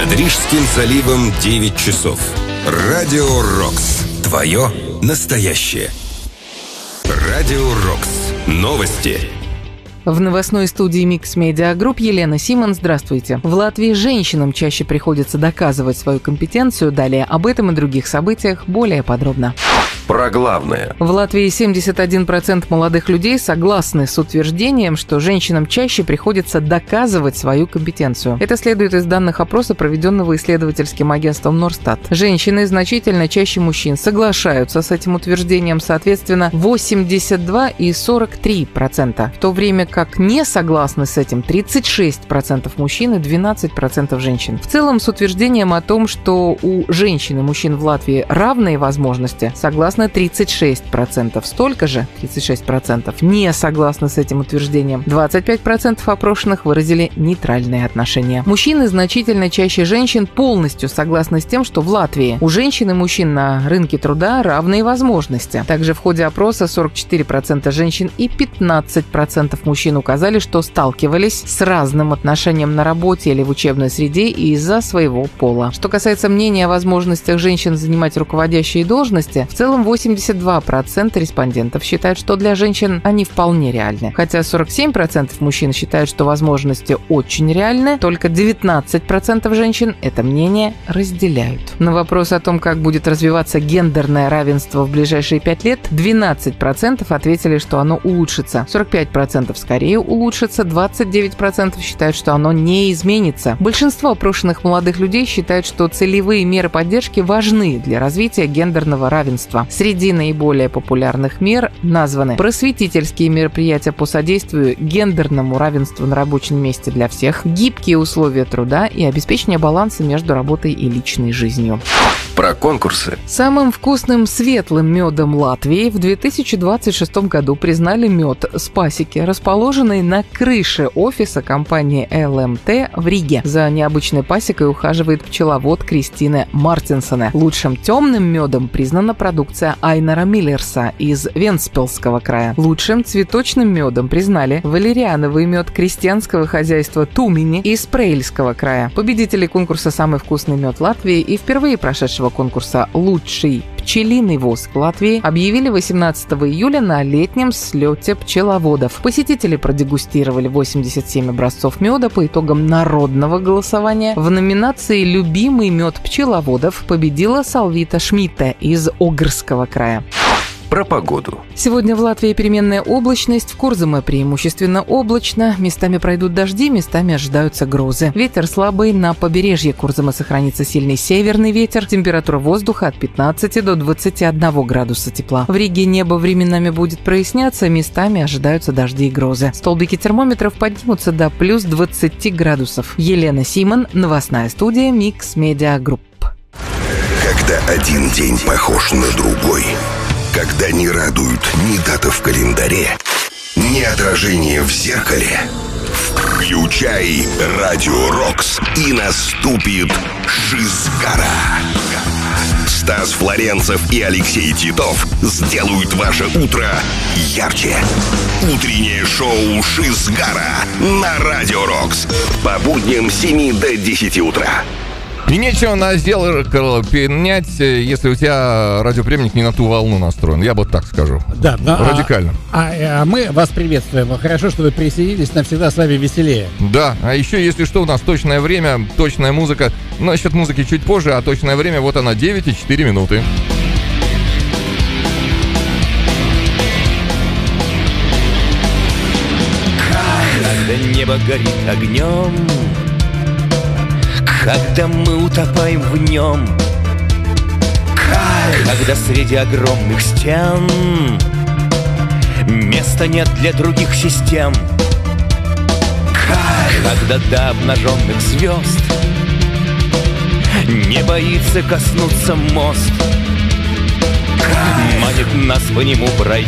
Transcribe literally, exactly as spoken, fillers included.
Над Рижским заливом девять часов. Радио Рокс. Твое настоящее. Радио Рокс. Новости. В новостной студии Mix Media Group Елена Симон. Здравствуйте. В Латвии женщинам чаще приходится доказывать свою компетенцию. Далее об этом и других событиях более подробно. Про главное. В Латвии семьдесят один процент молодых людей согласны с утверждением, что женщинам чаще приходится доказывать свою компетенцию. Это следует из данных опроса, проведенного исследовательским агентством Норстат. Женщины значительно чаще мужчин соглашаются с этим утверждением, соответственно, восемьдесят два и сорок три процента, в то время как не согласны с этим тридцать шесть процентов мужчин и двенадцать процентов женщин. В целом, с утверждением о том, что у женщин и мужчин в Латвии равные возможности, согласны тридцать шесть процентов. Столько же, тридцать шесть процентов, не согласны с этим утверждением. двадцать пять процентов опрошенных выразили нейтральные отношения. Мужчины значительно чаще женщин полностью согласны с тем, что в Латвии у женщин и мужчин на рынке труда равные возможности. Также в ходе опроса сорок четыре процента женщин и пятнадцать процентов мужчин указали, что сталкивались с разным отношением на работе или в учебной среде из-за своего пола. Что касается мнения о возможностях женщин занимать руководящие должности, в целом восемьдесят два процента респондентов считают, что для женщин они вполне реальны. Хотя сорок семь процентов мужчин считают, что возможности очень реальны, только девятнадцать процентов женщин это мнение разделяют. На вопрос о том, как будет развиваться гендерное равенство в ближайшие пять лет, двенадцать процентов ответили, что оно улучшится. сорок пять процентов скорее улучшится, двадцать девять процентов считают, что оно не изменится. Большинство опрошенных молодых людей считают, что целевые меры поддержки важны для развития гендерного равенства. Среди наиболее популярных мер названы просветительские мероприятия по содействию гендерному равенству на рабочем месте для всех, гибкие условия труда и обеспечение баланса между работой и личной жизнью. Про конкурсы. Самым вкусным светлым медом Латвии в две тысячи двадцать шестом году признали мед с пасеки, расположенный на крыше офиса компании эл эм тэ в Риге. За необычной пасекой ухаживает пчеловод Кристина Мартинсона. Лучшим темным медом признана продукция Айнара Миллерса из Вентспилсского края. Лучшим цветочным медом признали валериановый мед крестьянского хозяйства Тумени из Прейльского края. Победители конкурса «Самый вкусный мед Латвии» и впервые прошедшего конкурса «Лучший пчелиный воск Латвии» объявили восемнадцатого июля на летнем слете пчеловодов. Посетители продегустировали восемьдесят семь образцов меда. По итогам народного голосования в номинации «Любимый мед пчеловодов» победила Салвита Шмидте из Огрского края. Про погоду. Сегодня в Латвии переменная облачность, в Курзаме преимущественно облачно, местами пройдут дожди, местами ожидаются грозы. Ветер слабый, на побережье Курзама сохранится сильный северный ветер, температура воздуха от пятнадцати до двадцати одного градуса тепла. В Риге небо временами будет проясняться, местами ожидаются дожди и грозы. Столбики термометров поднимутся до плюс двадцати градусов. Елена Симон, новостная студия Mix Media Group. Когда один день похож на другой, когда не радуют ни дата в календаре, ни отражение в зеркале, включай Радио Рокс, и наступит Шизгара. Стас Флоренцев и Алексей Титов сделают ваше утро ярче. Утреннее шоу Шизгара на Радио Рокс по будням с семи до десяти утра. И нечего на зеркало пенять, если у тебя радиоприемник не на ту волну настроен. Я вот так скажу. Да, да. Радикально. А, а, а мы вас приветствуем. Хорошо, что вы присоединились. Нам всегда с вами веселее. Да, а еще, если что, у нас точное время, точная музыка. Насчет музыки чуть позже, а точное время, вот она, девять и четыре минуты. Когда небо горит огнем, когда мы утопаем в нем, когда среди огромных стен места нет для других систем, когда до обнаженных звезд не боится коснуться мост, манит нас по нему пройти.